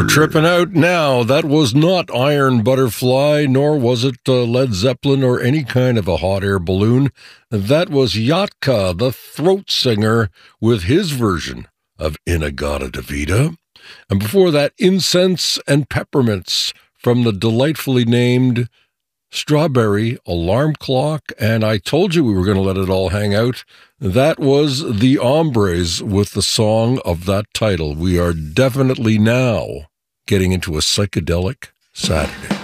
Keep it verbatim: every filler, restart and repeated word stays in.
Tripping out now. That was not Iron Butterfly, nor was it uh, Led Zeppelin or any kind of a hot air balloon. That was Yatka, the throat singer, with his version of In-A-Gadda-Da-Vida. And before that, Incense and Peppermints from the delightfully named Strawberry Alarm Clock. And I told you we were going to let it all hang out. That was the Hombres with the song of that title. We are definitely now getting into a psychedelic Saturday.